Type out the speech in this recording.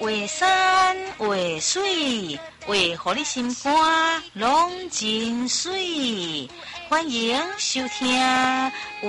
画山画水，画互你心肝拢真水。欢迎收听。